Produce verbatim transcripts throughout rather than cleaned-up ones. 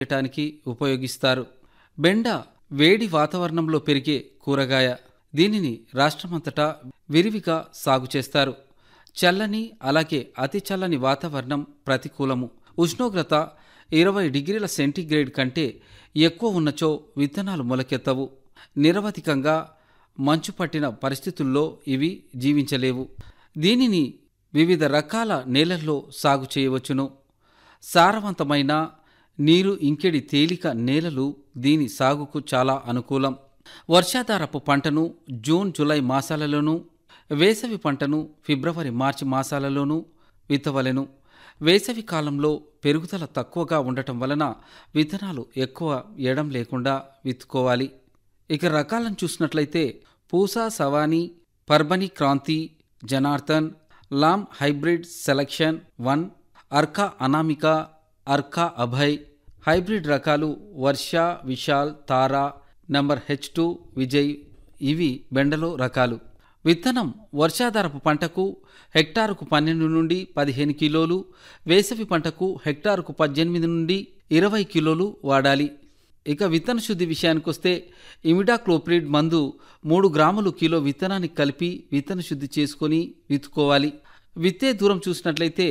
చేయటానికి ఉపయోగిస్తారు. బెండ వేడి వాతావరణంలో పెరిగే కూరగాయ. దీనిని రాష్ట్రమంతటా విరివిగా సాగు చేస్తారు. చల్లని అలాగే అతి చల్లని వాతావరణం ప్రతికూలము. ఉష్ణోగ్రత ఇరవై డిగ్రీల సెంటీగ్రేడ్ కంటే ఎక్కువ ఉన్నచో విత్తనాలు మొలకెత్తవు. నిరవధికంగా మంచు పట్టిన పరిస్థితుల్లో ఇవి జీవించలేవు. దీనిని వివిధ రకాల నేలల్లో సాగు చేయవచ్చును. సారవంతమైన నీరు ఇంకెడి తేలిక నేలలు దీని సాగుకు చాలా అనుకూలం. వర్షాధారపు పంటను జూన్ జూలై మాసాలలోనూ, వేసవి పంటను ఫిబ్రవరి మార్చి మాసాలలోనూ విత్తవలెను. వేసవి కాలంలో పెరుగుదల తక్కువగా ఉండటం వలన విత్తనాలు ఎక్కువ ఎడం లేకుండా విత్తుకోవాలి. ఇక రకాలను చూసినట్లయితే Pusa Sawani, Parbhani Kranti, Janardhan, Lam hybrid selection one, Arka Anamika, Arka Abhay. Hybrid రకాలు వర్ష, విశాల్, తారా, నంబర్ హెచ్ టూ, విజయ్. ఇవి బెండలో రకాలు. విత్తనం వర్షాధారపు పంటకు హెక్టారుకు పన్నెండు నుండి పదిహేను కిలోలు, వేసవి పంటకు హెక్టారుకు పద్దెనిమిది నుండి ఇరవై కిలోలు వాడాలి. ఇక విత్తన శుద్ధి విషయానికొస్తే ఇమిడాక్లోప్రిడ్ మందు మూడు గ్రాములు కిలో విత్తనానికి కలిపి విత్తన శుద్ధి చేసుకొని విత్తుకోవాలి. విత్తే దూరం చూసినట్లయితే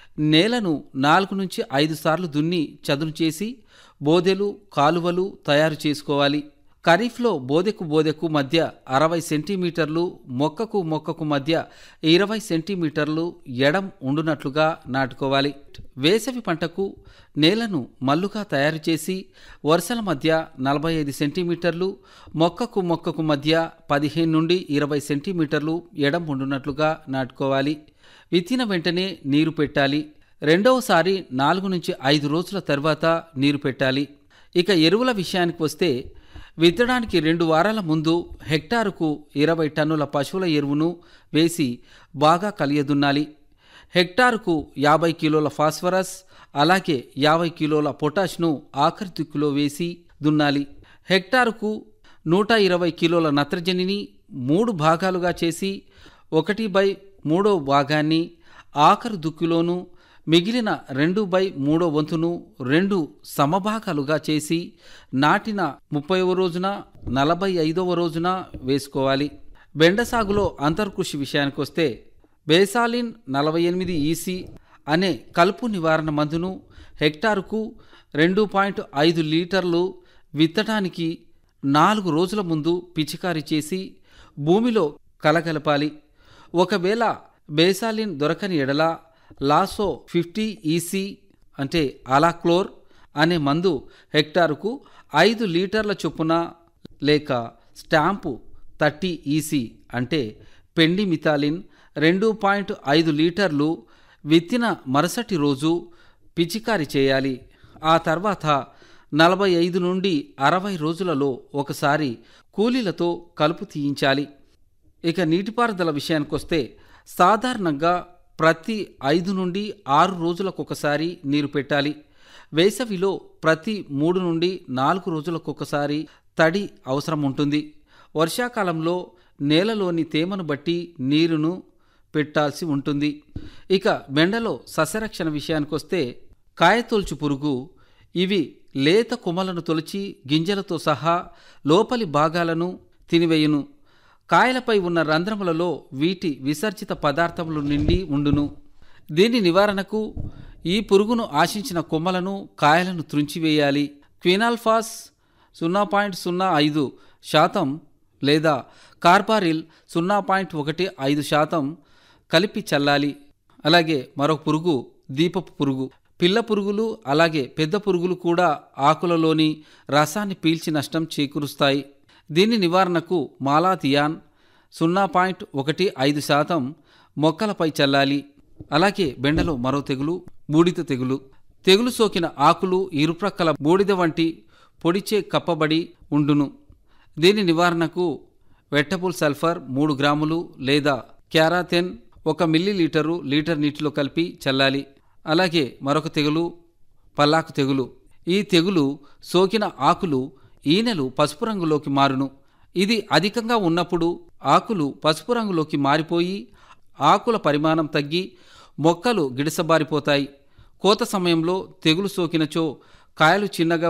నేలను నాలుగు నుంచి ఐదు సార్లు దున్ని చదును చేసి బోదెలు, కాలువలు తయారు చేసుకోవాలి. ఖరీఫ్లో బోదెకు బోదెకు మధ్య అరవై సెంటీమీటర్లు, మొక్కకు మొక్కకు మధ్య ఇరవై సెంటీమీటర్లు ఎడం ఉండునట్లుగా నాటుకోవాలి. వేసవి పంటకు నేలను మల్లుగా తయారు చేసి వరుసల మధ్య నలభై ఐదు సెంటీమీటర్లు, మొక్కకు మొక్కకు మధ్య పదిహేను నుండి ఇరవై సెంటీమీటర్లు ఎడం ఉండునట్లుగా నాటుకోవాలి. విత్తిన వెంటనే నీరు పెట్టాలి. రెండవసారి నాలుగు నుంచి ఐదు రోజుల తర్వాత నీరు పెట్టాలి. ఇక ఎరువుల విషయానికి వస్తే విత్తడానికి రెండు వారాల ముందు హెక్టారుకు ఇరవై టన్నుల పశువుల ఎరువును వేసి బాగా కలియదున్నాలి. హెక్టారుకు యాభై కిలోల ఫాస్ఫరస్ అలాగే యాభై కిలోల పొటాష్ను ఆఖరి దిక్కులో వేసి దున్నాలి. హెక్టారుకు నూట ఇరవై కిలోల నత్రజనిని మూడు భాగాలుగా చేసి ఒకటి బై మూడో భాగాన్ని ఆఖరు దుక్కులోనూ, మిగిలిన రెండు బై మూడో వంతును రెండు సమభాగాలుగా చేసి నాటిన ముప్పైవ రోజున, నలభై ఐదవ రోజున వేసుకోవాలి. బెండ సాగులో అంతర్కృషి విషయానికొస్తే బేసాలిన్ నలభై ఎనిమిది ఈసీ అనే కలుపు నివారణ మందును హెక్టారుకు రెండు పాయింట్ ఐదు లీటర్లు విత్తడానికి నాలుగు రోజుల ముందు పిచికారీ చేసి భూమిలో కలగలపాలి. ఒకవేళ బేసాలిన్ దొరకని ఎడల లాసో ఫిఫ్టీ ఈసీ అంటే అలాక్లోర్ అనే మందు హెక్టారుకు ఐదు లీటర్ల చొప్పున లేక స్టాంపు థర్టీ ఈసీ అంటే పెండిమిథాలిన్ రెండు పాయింట్ ఐదు లీటర్లు విత్తిన మరుసటి రోజు పిచికారి చేయాలి. ఆ తర్వాత నలభై ఐదు నుండి అరవై రోజులలో ఒకసారి కూలీలతో కలుపు తీయించాలి. ఇక నీటిపారుదల విషయానికొస్తే సాధారణంగా ప్రతి ఐదు నుండి ఆరు రోజులకొకసారి నీరు పెట్టాలి. వేసవిలో ప్రతి మూడు నుండి నాలుగు రోజులకొకసారి తడి అవసరం ఉంటుంది. వర్షాకాలంలో నేలలోని తేమను బట్టి నీరును పెట్టాల్సి ఉంటుంది. ఇక బెండలో సస్యరక్షణ విషయానికొస్తే కాయతొలుచు పురుగు. ఇవి లేత కొమ్మలను తొలిచి గింజలతో సహా లోపలి భాగాలను తినివేయును. కాయలపై ఉన్న రంధ్రములలో వీటి విసర్జిత పదార్థములు నిండి ఉండును. దీని నివారణకు ఈ పురుగును ఆశించిన కొమ్మలను, కాయలను త్రుంచివేయాలి. క్వినాల్ఫాస్ సున్నా పాయింట్ సున్నా ఐదు శాతం లేదా కార్బారిల్ సున్నా పాయింట్ ఒకటి ఐదు శాతం కలిపి చల్లాలి. అలాగే మరొక పురుగు దీపపు పురుగు. పిల్ల పురుగులు అలాగే పెద్ద పురుగులు కూడా ఆకులలోని రసాన్ని పీల్చి నష్టం చేకూరుస్తాయి. దీని నివారణకు మాలాథియాన్ సున్నా పాయింట్ ఒకటి ఐదు శాతం మొక్కలపై చల్లాలి. అలాగే బెండలో మరో తెగులు బూడిద తెగులు. తెగులు సోకిన ఆకులు ఇరుప్రక్కల బూడిద వంటి పొడిచే కప్పబడి ఉండును. దీని నివారణకు వెట్టబుల్ సల్ఫర్ మూడు గ్రాములు లేదా క్యారాథెన్ ఒక మిల్లీ లీటరు లీటర్ నీటిలో కలిపి చల్లాలి. అలాగే మరొక తెగులు పల్లాకు తెగులు. ఈ తెగులు సోకిన ఆకులు ఈనెలు పసుపు రంగులోకి మారును. ఇది అధికంగా ఉన్నప్పుడు ఆకులు పసుపు రంగులోకి మారిపోయి ఆకుల పరిమాణం తగ్గి మొక్కలు గిడసబారిపోతాయి. కోత సమయంలో తెగులు సోకినచో కాయలు చిన్నగా